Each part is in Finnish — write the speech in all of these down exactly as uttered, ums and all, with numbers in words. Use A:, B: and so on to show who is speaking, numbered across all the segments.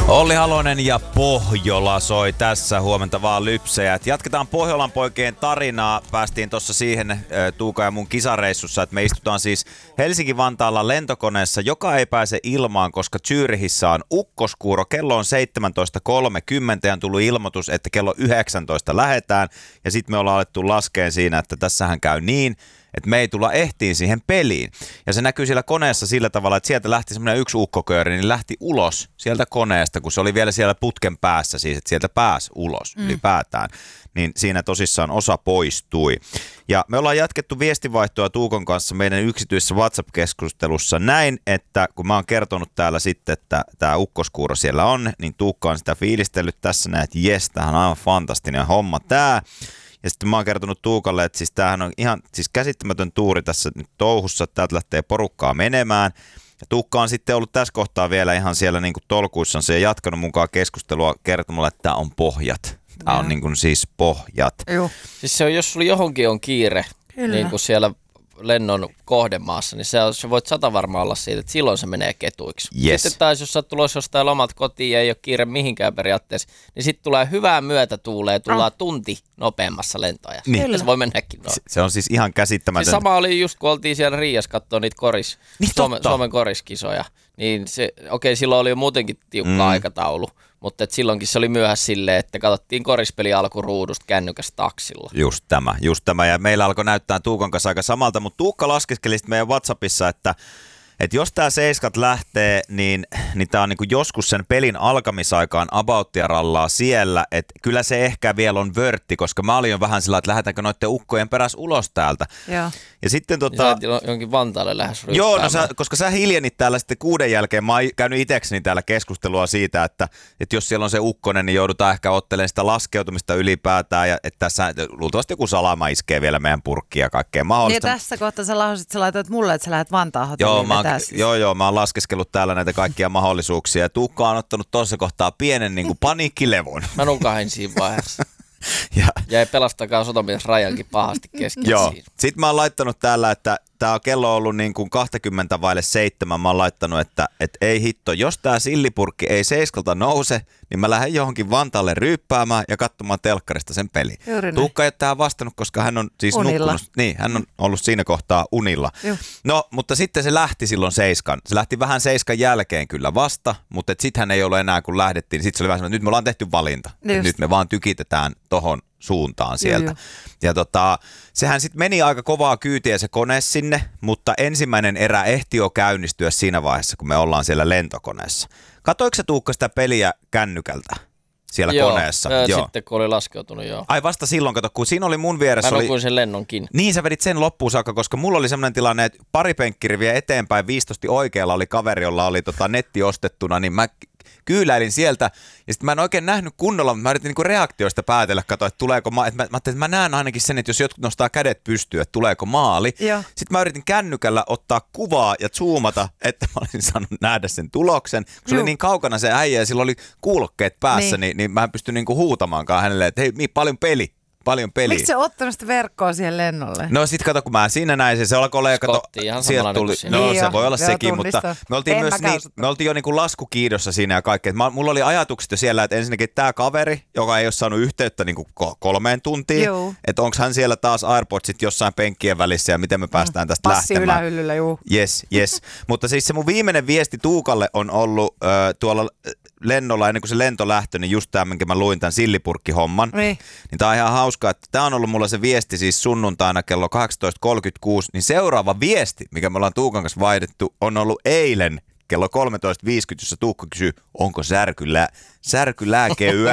A: Olli Halonen ja Pohjola soi tässä, huomenta vaan lypsejät. Jatketaan Pohjolan poikien tarinaa. Päästiin tuossa siihen Tuuka ja mun kisareissussa, että me istutaan siis Helsinki-Vantaalla lentokoneessa, joka ei pääse ilmaan, koska Zürichissä on ukkoskuuro. Kello on seitsemäntoista kolmekymmentä ja on tullut ilmoitus, että kello yhdeksäntoista lähetään. Ja sitten me ollaan alettu laskeen siinä, että tässähän käy niin, että me ei tulla ehtiin siihen peliin. Ja se näkyy siellä koneessa sillä tavalla, että sieltä lähti semmoinen yksi ukkokööri, niin lähti ulos sieltä koneesta, kun se oli vielä siellä putken päässä, siis että sieltä pääsi ulos mm. ylipäätään. Niin siinä tosissaan osa poistui. Ja me ollaan jatkettu viestinvaihtoa Tuukon kanssa meidän yksityisessä WhatsApp-keskustelussa näin, että kun mä oon kertonut täällä sitten, että tämä ukkoskuuro siellä on, niin Tuukka on sitä fiilistellyt tässä näin, että jes, tämähän on aivan fantastinen homma tää. Ja sitten mä oon kertonut Tuukalle, että siis tämähän on ihan siis käsittämätön tuuri tässä nyt touhussa, että täältä lähtee porukkaa menemään. Ja Tuukka on sitten ollut tässä kohtaa vielä ihan siellä niin kuin tolkuissansa ja jatkanut mukaan keskustelua kertomalla, että tämä on pohjat. Tämä on niin kuin siis pohjat.
B: Joo.
C: Siis se on, jos sulla johonkin on kiire, Kyllä. niin kuin siellä lennon kohdemaassa, niin se, on, se voit sata varmaan olla siitä, että silloin se menee ketuiksi.
A: Yes.
C: Sitten taas, jos sä oot tulossa jostain lomat kotiin ja ei ole kiire mihinkään periaatteessa, niin sitten tulee hyvää myötätuuleen, tullaan oh. tunti nopeammassa lentoajassa.
A: Niin.
C: Ja se voi mennäkin noin.
A: Se, se on siis ihan käsittämätön.
C: Se sama oli just, kun oltiin siellä Riiassa katsoa niitä koris,
A: niin
C: Suomen, Suomen koriskisoja. Niin se, okei, silloin oli jo muutenkin tiukka mm. aikataulu, mutta et silloinkin se oli myöhässä silleen, että katsottiin korispeli alkuruudusta kännykästä taksilla.
A: Just tämä, just tämä. Ja meillä alkoi näyttää Tuukan kanssa aika samalta, mutta Tuukka laskeskeli meidän WhatsAppissa, että että jos tämä seiskat lähtee, niin, niin tämä on niinku joskus sen pelin alkamisaikaan abouttia rallaa siellä, että kyllä se ehkä vielä on vörtti, koska mä olin jo vähän sillä, että lähdetäänkö noiden ukkojen peräs ulos täältä.
B: Joo.
A: Ja sitten tota...
C: Ja sä et jonkin Vantaalle lähes ryppäämään.
A: Joo, no sä, koska sä hiljenit täällä sitten kuuden jälkeen, mä oon käynyt itsekseni täällä keskustelua siitä, että, että jos siellä on se ukkonen, niin joudutaan ehkä ottelemaan sitä laskeutumista ylipäätään, ja että tässä luultavasti joku salama iskee vielä meidän purkkiin ja kaikkea mahdollista.
B: Ja tässä kohtaa sä lausuit, sä laitoit mulle, että sä lähdet Vantaan hotelliin
A: Joo,
B: vetäisi.
A: Joo, joo, mä oon laskeskellut täällä näitä kaikkia mahdollisuuksia ja Tuukka on ottanut tuossa kohtaa pienen niin kuin paniikkilevon.
C: Mä nukahin siinä vaiheessa.
A: ja
C: Jäi pelastakaa sotamies Rajankin pahasti kesken.
A: Joo, sitten mä oon laittanut täällä, että tää kello on ollut niin kuin kaksikymmentä vaille seitsemän. Mä oon laittanut, että et ei hitto, jos tää sillipurkki ei seiskalta nouse, niin mä lähden johonkin Vantaalle ryyppäämään ja katsomaan telkkarista sen peli. Tuukka ei ole tähän vastannut, koska hän on siis
B: unilla.
A: nukkunut. Niin, hän on ollut siinä kohtaa unilla.
B: Juh.
A: No, mutta sitten se lähti silloin seiskan. Se lähti vähän seiskan jälkeen kyllä vasta, mutta sitten hän ei ollut enää kun lähdettiin. Sitten se oli vähän sellainen, että nyt me ollaan tehty valinta. Nyt me vaan tykitetään tohon suuntaan sieltä. Joo, jo. Ja tota, sehän sitten meni aika kovaa kyytiä se kone sinne, mutta ensimmäinen erä ehti jo käynnistyä siinä vaiheessa, kun me ollaan siellä lentokoneessa. Katoiko sä Tuukka sitä peliä kännykältä siellä
C: joo,
A: koneessa?
C: Joo, joo, sitten kun oli laskeutunut, joo.
A: Ai vasta silloin, kato, kun siinä oli mun vieressä.
C: Mä nukuin
A: oli...
C: sen lennonkin.
A: Niin, sä vedit sen loppuun saakka, koska mulla oli semmoinen tilanne, että pari penkkiriviä eteenpäin, viistosti oikealla oli kaveri, jolla oli tota netti ostettuna, niin mä kyyläilin sieltä, ja sitten mä en oikein nähnyt kunnolla, mutta mä yritin niinku reaktioista päätellä, katsoa, että tuleeko maali. Mä, mä ajattelin, että mä näen ainakin sen, että jos jotkut nostaa kädet pystyyn, että tuleeko maali. Joo. Sitten mä yritin kännykällä ottaa kuvaa ja zoomata, että mä olisin saanut nähdä sen tuloksen. Kun se Juh. oli niin kaukana se äijä ja sillä oli kuulokkeet päässä, niin, niin, niin mä en pysty niinku huutamaankaan hänelle, että hei, niin paljon peli. Paljon peliä.
B: Miksi se ottanut sitä verkkoa siihen lennolle?
A: No sit kato, kun mä siinä näin sen, se alkoi olla, kato, sieltä tuli, no
B: niin
A: se
B: jo,
A: voi olla
B: joo,
A: sekin,
B: tunnista.
A: mutta me oltiin, myös niin, me oltiin jo niin kuin laskukiidossa siinä ja kaikkea. Mä, mulla oli ajatukset jo siellä, että ensinnäkin tää kaveri, joka ei ole saanut yhteyttä niin kuin kolmeen tuntiin, joo. Että onko hän siellä taas AirPodsit jossain penkkien välissä ja miten me päästään tästä
B: Passi
A: lähtemään.
B: Passi ylähyllyllä, juu.
A: Yes, yes. Mutta siis se mun viimeinen viesti Tuukalle on ollut äh, tuolla lennolla, ennen kuin se lento lähtö, niin just tämän, minkä mä luin tämän sillipurkkihomman. Niin. Niin tää on ihan hauskaa, että tää on ollut mulla se viesti siis sunnuntaina kello kahdeksantoista kolmekymmentäkuusi, niin seuraava viesti, mikä me ollaan Tuukan kanssa vaihdettu, on ollut eilen kello kolmetoista viisikymmentä, jossa Tuukka kysyy, onko särkylä, särkylääkeyö?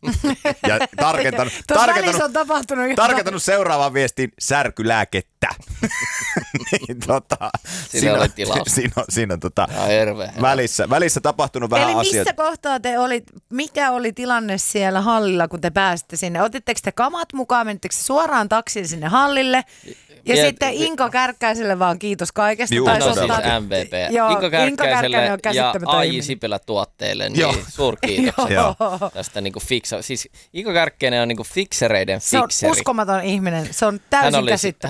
A: Ja tarkentanut, tarkentanut,
B: on tapahtunut
A: tarkentanut seuraavaan viestiin särkylääkettä. niin, tota,
C: siinä oli tilaus.
A: Siinä on, siinä on tota,
C: herve,
A: välissä, välissä tapahtunut vähän
B: Eli
A: asioita.
B: missä kohtaa te olit, mikä oli tilanne siellä hallilla, kun te pääsitte sinne? Otitteko te kamat mukaan, menittekö suoraan taksiin sinne hallille? Ja Viet, sitten Inka Kärkkäiselle vaan kiitos kaikesta.
A: Juu,
C: no siis M V P.
B: Joo,
C: Inka Kärkkäiselle ja A J
B: ihminen.
C: Sipilä tuotteille, niin suurkiitokset tästä niinku fiksa. Siis Inka Kärkkäinen on niinku fiksereiden fikseri.
B: Se on uskomaton ihminen, se on täysin
C: hän oli,
B: käsittämätön.
C: Hän oli siis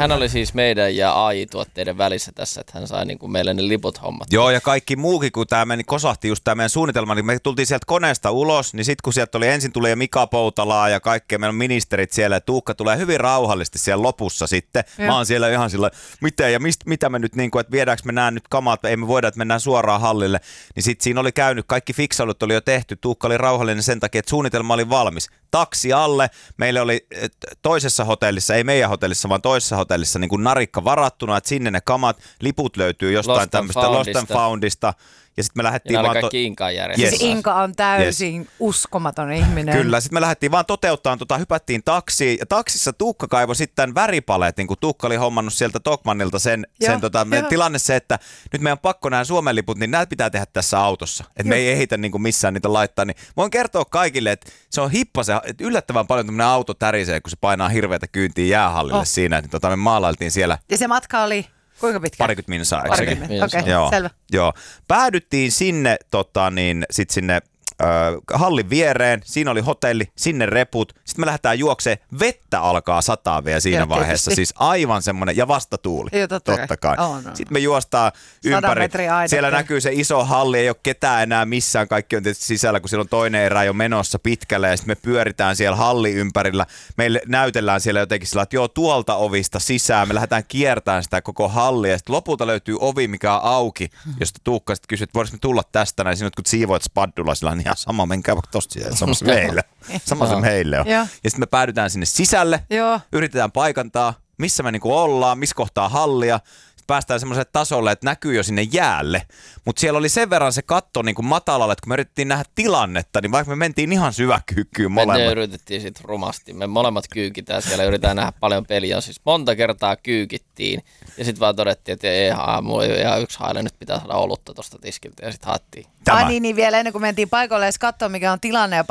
C: siis meidän ja A I-tuotteiden välissä tässä, että hän sai niin kuin meille ne liput hommat.
A: Joo, ja kaikki muukin, kun tämä meni, kosahti just tämä meidän suunnitelma, niin me tultiin sieltä koneesta ulos, niin sitten kun sieltä oli, ensin tuli Mika Poutalaa ja kaikkea, meillä on ministerit siellä, ja Tuukka tulee hyvin rauhallisesti siellä lopussa sitten. Ja. Mä oon siellä ihan sillä, mitä ja mist, mitä me nyt, niin kuin, että viedäänkö me nämä nyt kamat, ei me voida, että mennään suoraan hallille. Niin sitten siinä oli käynyt, kaikki fiksailut oli jo tehty, Tuukka oli rauhallinen sen takia, että suunnitelma oli valmis. Taksi alle, meillä oli toisessa hotellissa, ei meidän hotellissa, vaan toisessa hotellissa niin kuin narikka varattuna, että sinne ne kamat, liput löytyy jostain tämmöistä Lost and Foundista. Ja sitten me lähdettiin
C: ja
A: vaan...
C: kaikki
A: to-
C: Inkan järjestelmä.
B: Siis Inka on täysin yes. uskomaton ihminen.
A: Kyllä, sitten me lähdettiin vaan toteuttamaan, tota, hypättiin taksiin. Ja taksissa Tuukka kaivoi sitten tämän väripaletin, kun Tuukka oli hommannut sieltä Tokmannilta sen,
B: Joo,
A: sen tota, tilanne se, että nyt meidän on pakko nämä Suomen liput, niin näitä pitää tehdä tässä autossa. Että me ei ehitä niin kuin missään niitä laittaa. Niin voin kertoa kaikille, että se on hippasen, että yllättävän paljon tämmöinen auto tärisee, kun se painaa hirveätä kyyntiä jäähallille oh. siinä. Että tota, me maalailtiin siellä.
B: Ja se matka oli... Kuinka pitkä?
A: Parikymmentä minsaa, eikö
B: Parikymmentä, okei, okay,
A: joo,
B: selvä.
A: Joo. Päädyttiin sinne, tota, niin, sit sinne ö, hallin viereen, siinä oli hotelli, sinne reput, sitten me lähdetään juokseen, vettä alkaa sataa vielä siinä
B: joo,
A: vaiheessa,
B: tietysti.
A: siis aivan semmoinen, ja vastatuuli,
B: joo, totta,
A: totta kai.
B: kai. Oh, no.
A: Sitten me juostaan ympäri, siellä
B: aina.
A: näkyy se iso halli, ei ole ketään enää missään, kaikki on tietysti sisällä, kun siellä on toinen erä jo menossa pitkälle, ja sitten me pyöritään siellä halli ympärillä, meille näytellään siellä jotenkin sillä, että joo, tuolta ovista sisään, me lähdetään kiertämään sitä koko hallia, ja sitten lopulta löytyy ovi, mikä on auki, josta Tuukka sitten kysyy, että voisiko me tulla tästä näin, sinut kun siivoit spaddulla, sillä on ihan sama, menkää vaikka tosta siellä, sama se meille, sama se meille on. Ja sitten me päädytään sinne sisälle, joo. Yritetään paikantaa, missä me niinku ollaan, missä kohtaa hallia. Sitten päästään semmoiselle tasolle, että näkyy jo sinne jäälle. Mutta siellä oli sen verran se katto niinku matalalle, että kun me yritettiin nähdä tilannetta, niin vaikka me mentiin ihan syväkyykkyyn molemmat.
C: Me yritettiin sitten rumasti. Me molemmat kyykitään siellä, yritetään nähdä paljon peliä. Siis monta kertaa kyykittiin. Ja sitten vaan todettiin, että ei, mulla ei ole ihan yksi haile, nyt pitää saada olutta tuosta tiskiltä. Ja sitten haettiin.
B: Ai niin, niin, vielä ennen kuin mentiin paikalle edes katsoa, mikä on tilanne ja